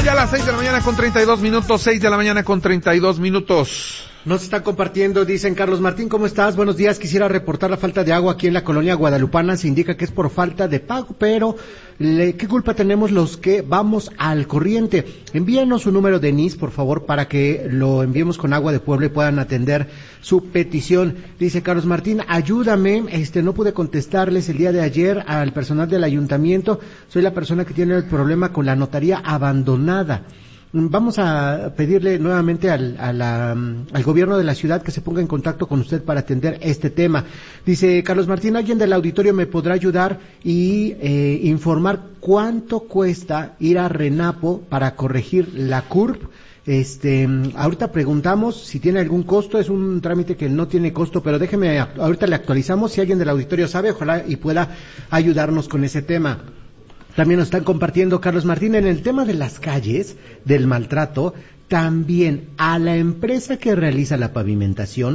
Son ya las 6 de la mañana con 32 minutos, 6 de la mañana con 32 minutos. Nos está compartiendo, dicen Carlos Martín, ¿cómo estás? Buenos días, quisiera reportar la falta de agua aquí en la colonia guadalupana, se indica que es por falta de pago, pero ¿qué culpa tenemos los que vamos al corriente? Envíanos su número de NIS, por favor, para que lo enviemos con Agua de Puebla y puedan atender su petición. Dice Carlos Martín, ayúdame, no pude contestarles el día de ayer al personal del ayuntamiento, soy la persona que tiene el problema con la notaría abandonada. Vamos a pedirle nuevamente al gobierno de la ciudad que se ponga en contacto con usted para atender este tema. Dice Carlos Martín, ¿alguien del auditorio me podrá ayudar y informar cuánto cuesta ir a Renapo para corregir la CURP? Ahorita preguntamos si tiene algún costo, es un trámite que no tiene costo, pero ahorita le actualizamos, si alguien del auditorio sabe, ojalá y pueda ayudarnos con ese tema. También nos están compartiendo, Carlos Martín, en el tema de las calles, del maltrato, también a la empresa que realiza la pavimentación,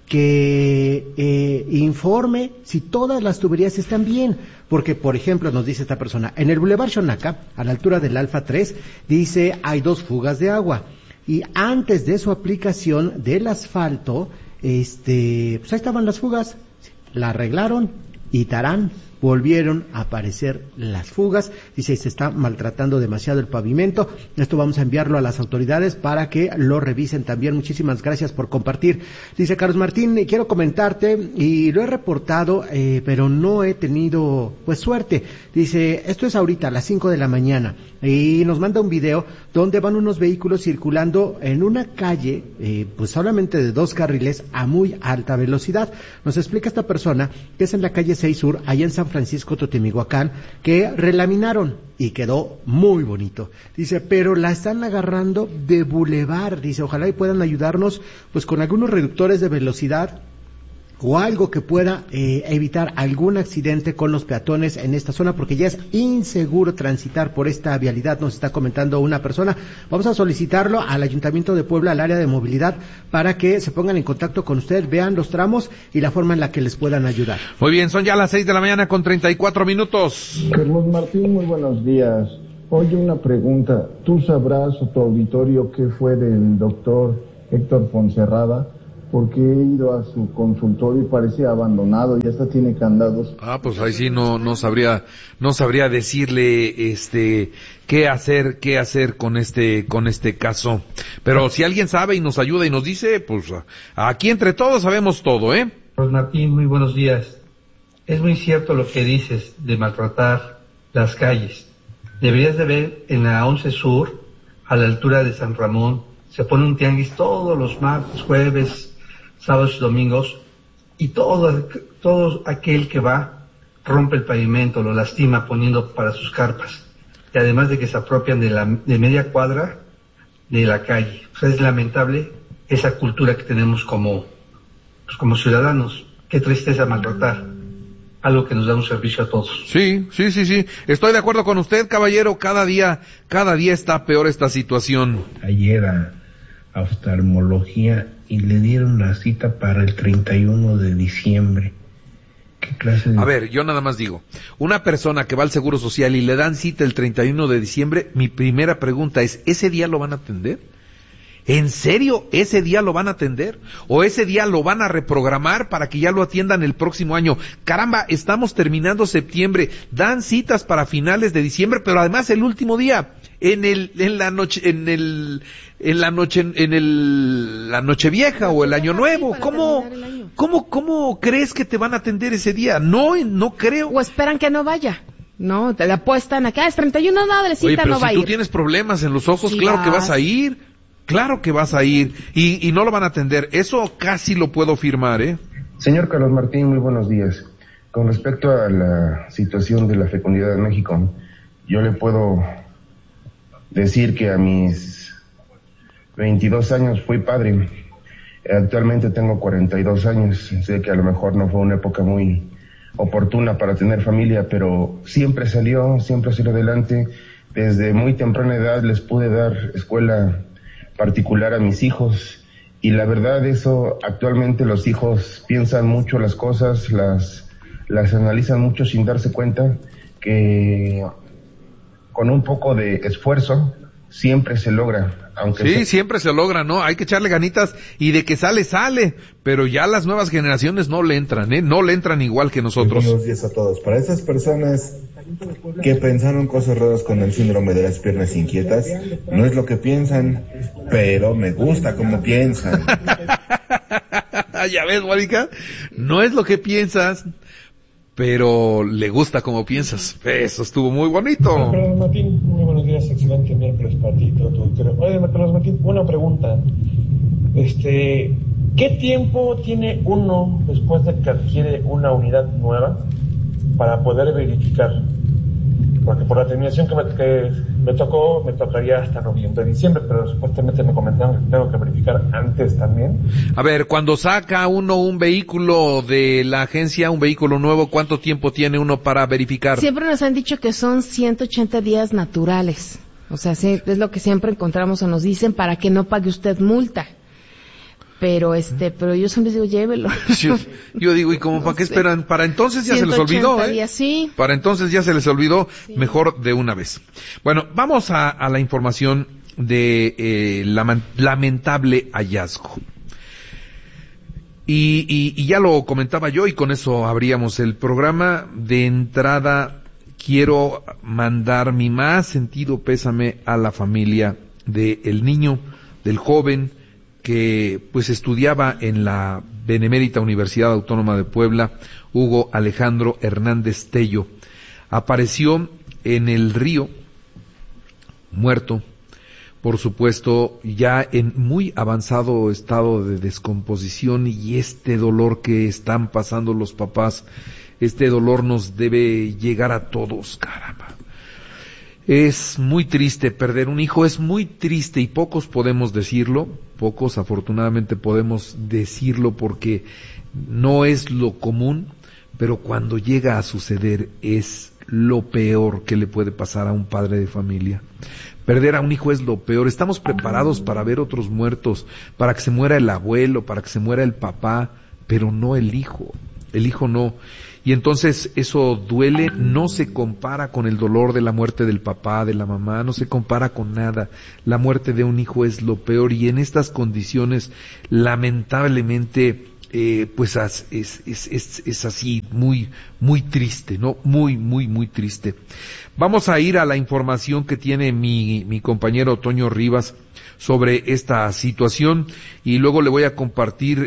que informe si todas las tuberías están bien, porque, por ejemplo, nos dice esta persona, en el Boulevard Xonaca, a la altura del Alfa 3, dice, hay 2 fugas de agua, y antes de su aplicación del asfalto, pues ahí estaban las fugas, la arreglaron, y tarán, volvieron a aparecer las fugas, dice, se está maltratando demasiado el pavimento, esto vamos a enviarlo a las autoridades para que lo revisen también, muchísimas gracias por compartir. Dice Carlos Martín, quiero comentarte, y lo he reportado, pero no he tenido, pues, suerte, dice, esto es ahorita a las 5 de la mañana, y nos manda un video donde van unos vehículos circulando en una calle, pues solamente de 2 carriles a muy alta velocidad. Nos explica esta persona que es en la calle 6 Sur, allá en San Francisco Totemihuacán, que relaminaron y quedó muy bonito. Dice, pero la están agarrando de bulevar, dice, ojalá y puedan ayudarnos pues con algunos reductores de velocidad o algo que pueda evitar algún accidente con los peatones en esta zona, porque ya es inseguro transitar por esta vialidad, nos está comentando una persona. Vamos a solicitarlo al Ayuntamiento de Puebla, al área de movilidad, para que se pongan en contacto con usted, vean los tramos y la forma en la que les puedan ayudar. Muy bien, son ya las 6 de la mañana con 34 minutos. Carlos Martín, muy buenos días. Oye, una pregunta, ¿tú sabrás o tu auditorio qué fue del doctor Héctor Fonserrada? Porque he ido a su consultorio y parece abandonado, y hasta tiene candados. Pues ahí sí no sabría decirle qué hacer con este caso. Pero si alguien sabe y nos ayuda y nos dice, pues aquí entre todos sabemos todo, ¿eh? Carlos Martín, muy buenos días. Es muy cierto lo que dices de maltratar las calles. Deberías de ver en la 11 Sur, a la altura de San Ramón, se pone un tianguis todos los martes, jueves, sábados y domingos, y todo aquel que va rompe el pavimento, lo lastima poniendo para sus carpas, y además de que se apropian de media cuadra de la calle. O sea, es lamentable esa cultura que tenemos como ciudadanos. Qué tristeza maltratar algo que nos da un servicio a todos. Sí. Estoy de acuerdo con usted, caballero. Cada día está peor esta situación. Ayer a oftalmología y le dieron la cita para el 31 de diciembre. ¿Qué clase de...? A ver, yo nada más digo, una persona que va al Seguro Social y le dan cita el 31 de diciembre, mi primera pregunta es, ¿ese día lo van a atender? ¿En serio ese día lo van a atender? ¿O ese día lo van a reprogramar para que ya lo atiendan el próximo año? Caramba, estamos terminando septiembre, dan citas para finales de diciembre, pero además el último día, la Nochevieja o el Año Nuevo. ¿Cómo crees que te van a atender ese día? No creo. O esperan que no vaya. No, te la apuestan acá, es 31, no, de cita. Oye, pero no va a ir. Si tú tienes problemas en los ojos, Sí, claro que vas a ir. Claro que vas a ir y no lo van a atender. Eso casi lo puedo firmar, ¿eh? Señor Carlos Martín, muy buenos días. Con respecto a la situación de la fecundidad en México, yo le puedo decir que a mis 22 años fui padre. Actualmente tengo 42 años. Sé que a lo mejor no fue una época muy oportuna para tener familia, pero siempre salió adelante. Desde muy temprana edad les pude dar escuela particular a mis hijos, y la verdad eso, actualmente los hijos piensan mucho las cosas, las analizan mucho sin darse cuenta que con un poco de esfuerzo siempre se logra, aunque siempre se logra, ¿no? Hay que echarle ganitas y de que sale, pero ya las nuevas generaciones no le entran, no le entran igual que nosotros. Buenos días a todos. Para esas personas que pensaron cosas raras con el síndrome de las piernas inquietas, no es lo que piensan, pero me gusta cómo piensan. Ya ves, Mónica, no es lo que piensas, pero le gusta como piensas. Eso estuvo muy bonito. Perdón, Martín, muy buenos días, excelente miércoles para ti, todo tu doctor. Oye, Martín, una pregunta. ¿Qué tiempo tiene uno después de que adquiere una unidad nueva para poder verificar? Porque por la terminación que me tocó, me tocaría hasta noviembre, diciembre, pero supuestamente me comentaron que tengo que verificar antes también. A ver, cuando saca uno un vehículo de la agencia, un vehículo nuevo, ¿cuánto tiempo tiene uno para verificar? Siempre nos han dicho que son 180 días naturales. O sea, sí, es lo que siempre encontramos o nos dicen para que no pague usted multa. Pero yo siempre digo, llévelo. Yo digo, ¿y cómo para qué esperan? Para entonces ya se les olvidó, días, sí. Para entonces ya se les olvidó, sí. Mejor de una vez. Bueno, vamos a la información de lamentable hallazgo. Y ya lo comentaba yo y con eso abríamos el programa. De entrada, quiero mandar mi más sentido pésame a la familia del niño, del joven, que pues estudiaba en la Benemérita Universidad Autónoma de Puebla, Hugo Alejandro Hernández Tello. Apareció en el río, muerto, por supuesto, ya en muy avanzado estado de descomposición, y este dolor que están pasando los papás, este dolor nos debe llegar a todos, caramba. Es muy triste perder un hijo, es muy triste y pocos podemos decirlo, pocos afortunadamente podemos decirlo porque no es lo común, pero cuando llega a suceder es lo peor que le puede pasar a un padre de familia. Perder a un hijo es lo peor. Estamos preparados para ver otros muertos, para que se muera el abuelo, para que se muera el papá, pero no el hijo no. Y entonces eso duele, no se compara con el dolor de la muerte del papá, de la mamá, no se compara con nada. La muerte de un hijo es lo peor, y en estas condiciones, lamentablemente, pues es así, muy, muy triste, ¿no? Muy, muy, muy triste. Vamos a ir a la información que tiene mi compañero Toño Rivas sobre esta situación, y luego le voy a compartir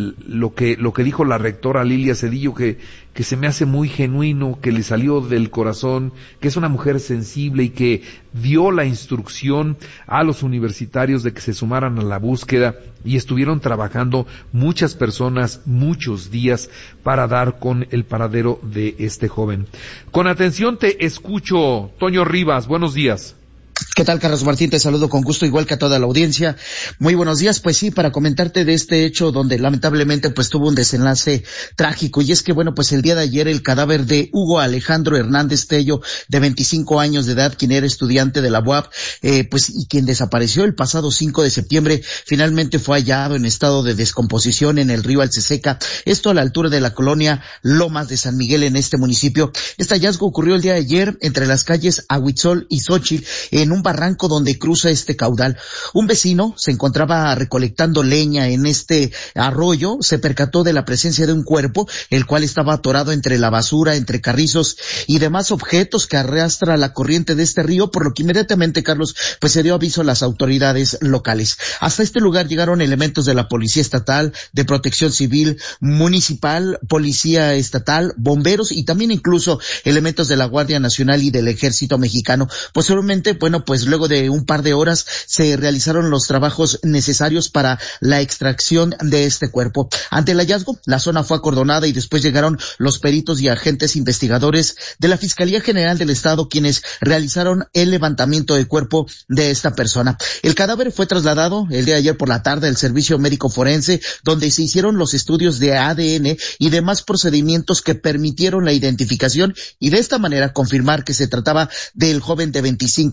lo que dijo la rectora Lilia Cedillo, que se me hace muy genuino, que le salió del corazón, que es una mujer sensible y que dio la instrucción a los universitarios de que se sumaran a la búsqueda, y estuvieron trabajando muchas personas muchos días para dar con el paradero de este joven. Con atención te escucho, Toño Rivas, buenos días. ¿Qué tal, Carlos Martín? Te saludo con gusto, igual que a toda la audiencia. Muy buenos días. Pues sí, para comentarte de este hecho donde lamentablemente pues tuvo un desenlace trágico, y es que bueno, pues el día de ayer el cadáver de Hugo Alejandro Hernández Tello, de 25 años de edad, quien era estudiante de la UAP, pues y quien desapareció el pasado 5 de septiembre, finalmente fue hallado en estado de descomposición en el río Alceseca, esto a la altura de la colonia Lomas de San Miguel en este municipio. Este hallazgo ocurrió el día de ayer entre las calles Ahuitzol y Xochitl, en un barranco donde cruza este caudal. Un vecino se encontraba recolectando leña en este arroyo, se percató de la presencia de un cuerpo, el cual estaba atorado entre la basura, entre carrizos y demás objetos que arrastra la corriente de este río, por lo que inmediatamente, Carlos, pues se dio aviso a las autoridades locales. Hasta este lugar llegaron elementos de la Policía Estatal, de Protección Civil, Municipal, Policía Estatal, bomberos y también incluso elementos de la Guardia Nacional y del Ejército Mexicano. Posteriormente, bueno, pues luego de un par de horas se realizaron los trabajos necesarios para la extracción de este cuerpo. Ante el hallazgo, la zona fue acordonada y después llegaron los peritos y agentes investigadores de la Fiscalía General del Estado, quienes realizaron el levantamiento del cuerpo de esta persona. El cadáver fue trasladado el día de ayer por la tarde al Servicio Médico Forense, donde se hicieron los estudios de ADN y demás procedimientos que permitieron la identificación y de esta manera confirmar que se trataba del joven de 25 años de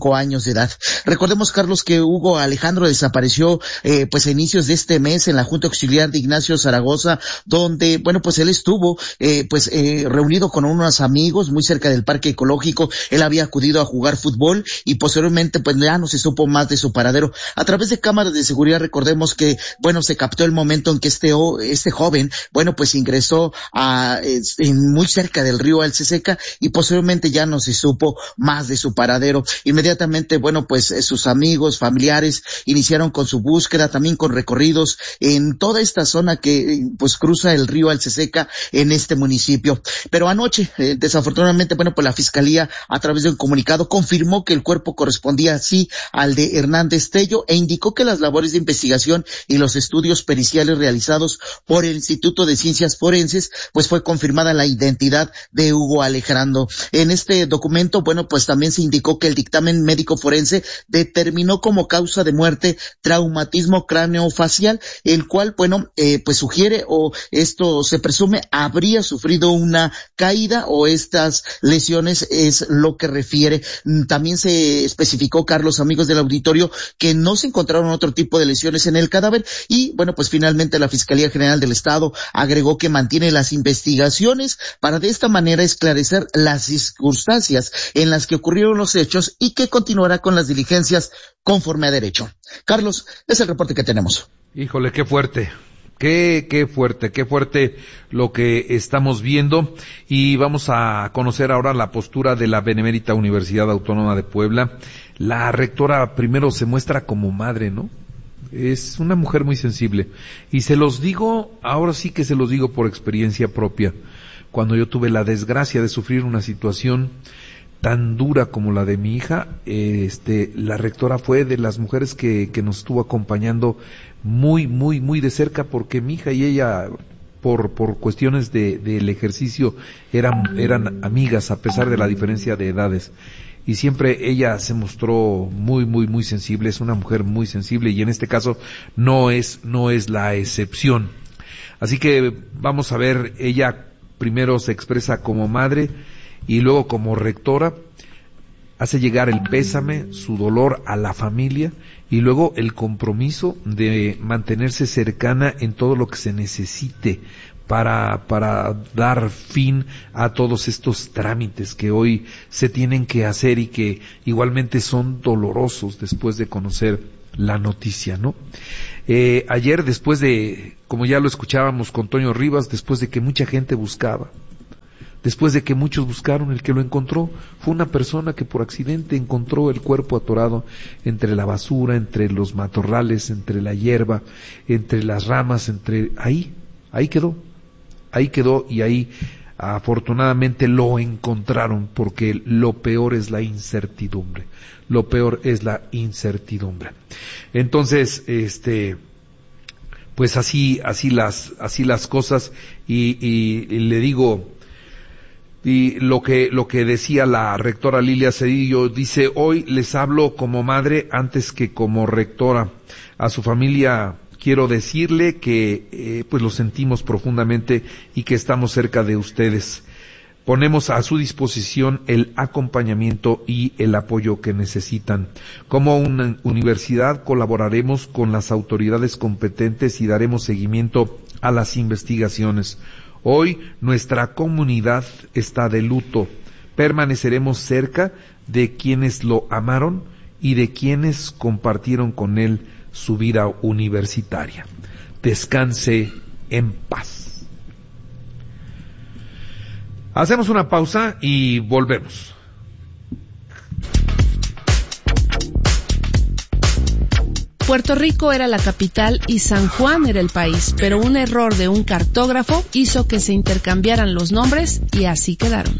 edad. Recordemos, Carlos, que Hugo Alejandro desapareció pues a inicios de este mes en la Junta Auxiliar de Ignacio Zaragoza, donde, bueno, pues él estuvo reunido con unos amigos muy cerca del Parque Ecológico. Él había acudido a jugar fútbol y posteriormente pues ya no se supo más de su paradero. A través de cámaras de seguridad recordemos que, bueno, se captó el momento en que este joven, bueno, pues ingresó muy cerca del río Alceseca y posteriormente ya no se supo más de su paradero. Inmediatamente, bueno, pues sus amigos, familiares iniciaron con su búsqueda, también con recorridos en toda esta zona que pues cruza el río Alceseca en este municipio. Pero anoche, desafortunadamente, bueno, pues la Fiscalía, a través de un comunicado, confirmó que el cuerpo correspondía así al de Hernández Tello e indicó que las labores de investigación y los estudios periciales realizados por el Instituto de Ciencias Forenses, pues fue confirmada la identidad de Hugo Alejandro. En este documento, bueno, pues también se indicó que el dictamen médico forense determinó como causa de muerte traumatismo craneofacial, el cual, bueno, pues sugiere o esto se presume habría sufrido una caída o estas lesiones es lo que refiere. También se especificó, Carlos, amigos del auditorio, que no se encontraron otro tipo de lesiones en el cadáver y, bueno, pues finalmente la Fiscalía General del Estado agregó que mantiene las investigaciones para de esta manera esclarecer las circunstancias en las que ocurrieron los hechos y que continuará con las diligencias conforme a derecho. Carlos, es el reporte que tenemos. Híjole, qué fuerte. Qué fuerte lo que estamos viendo, y vamos a conocer ahora la postura de la Benemérita Universidad Autónoma de Puebla. La rectora primero se muestra como madre, ¿no? Es una mujer muy sensible, y se los digo, ahora sí que se los digo por experiencia propia. Cuando yo tuve la desgracia de sufrir una situación tan dura como la de mi hija, la rectora fue de las mujeres que nos estuvo acompañando muy de cerca, porque mi hija y ella por cuestiones del ejercicio eran amigas a pesar de la diferencia de edades, y siempre ella se mostró muy sensible. Es una mujer muy sensible y en este caso no es la excepción. Así que vamos a ver, ella primero se expresa como madre y luego como rectora, hace llegar el pésame, su dolor a la familia y luego el compromiso de mantenerse cercana en todo lo que se necesite para dar fin a todos estos trámites que hoy se tienen que hacer y que igualmente son dolorosos después de conocer la noticia, ¿no? Ayer, después de, como ya lo escuchábamos con Toño Rivas, después de que mucha gente buscaba, después de que muchos buscaron, el que lo encontró fue una persona que por accidente encontró el cuerpo atorado entre la basura, entre los matorrales, entre la hierba, entre las ramas, ahí quedó y ahí afortunadamente lo encontraron, porque lo peor es la incertidumbre. Entonces, pues así las cosas, y le digo, y lo que decía la rectora Lilia Cedillo, dice: hoy les hablo como madre antes que como rectora. A su familia quiero decirle que pues lo sentimos profundamente y que estamos cerca de ustedes. Ponemos a su disposición el acompañamiento y el apoyo que necesitan. Como una universidad colaboraremos con las autoridades competentes y daremos seguimiento a las investigaciones. Hoy nuestra comunidad está de luto. Permaneceremos cerca de quienes lo amaron y de quienes compartieron con él su vida universitaria. Descanse en paz. Hacemos una pausa y volvemos. Puerto Rico era la capital y San Juan era el país, pero un error de un cartógrafo hizo que se intercambiaran los nombres y así quedaron.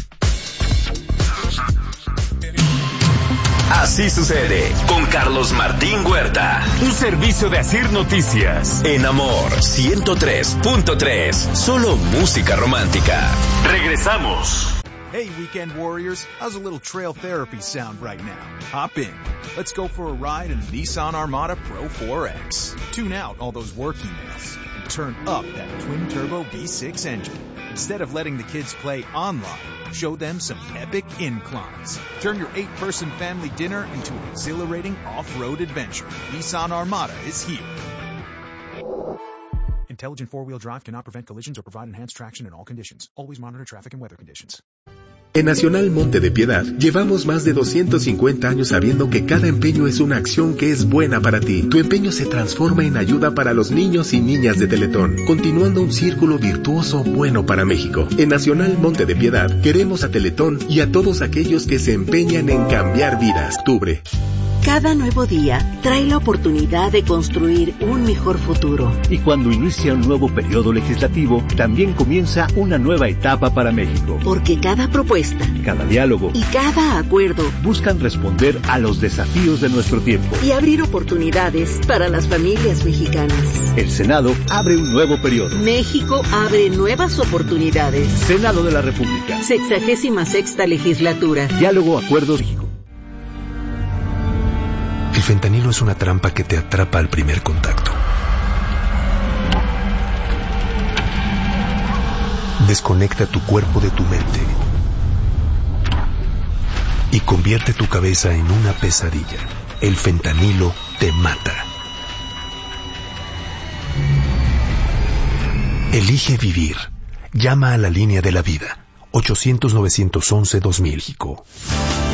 Así sucede con Carlos Martín Huerta. Un servicio de Asir Noticias. En Amor 103.3. Solo música romántica. Regresamos. Hey, Weekend Warriors, how's a little trail therapy sound right now? Hop in. Let's go for a ride in the Nissan Armada Pro 4X. Tune out all those work emails and turn up that twin-turbo V6 engine. Instead of letting the kids play online, show them some epic inclines. Turn your 8-person family dinner into an exhilarating off-road adventure. Nissan Armada is here. Intelligent four-wheel drive cannot prevent collisions or provide enhanced traction in all conditions. Always monitor traffic and weather conditions. En Nacional Monte de Piedad llevamos más de 250 años sabiendo que cada empeño es una acción que es buena para ti. Tu empeño se transforma en ayuda para los niños y niñas de Teletón, continuando un círculo virtuoso bueno para México. En Nacional Monte de Piedad queremos a Teletón y a todos aquellos que se empeñan en cambiar vidas. Octubre. Cada nuevo día trae la oportunidad de construir un mejor futuro. Y cuando inicia un nuevo periodo legislativo, también comienza una nueva etapa para México. Porque cada propuesta, cada diálogo y cada acuerdo buscan responder a los desafíos de nuestro tiempo y abrir oportunidades para las familias mexicanas. El Senado abre un nuevo periodo. México abre nuevas oportunidades. Senado de la República. 66ª legislatura. Diálogo, acuerdo, México. El fentanilo es una trampa que te atrapa al primer contacto. Desconecta tu cuerpo de tu mente y convierte tu cabeza en una pesadilla. El fentanilo te mata. Elige vivir. Llama a la línea de la vida. 800-911-2000.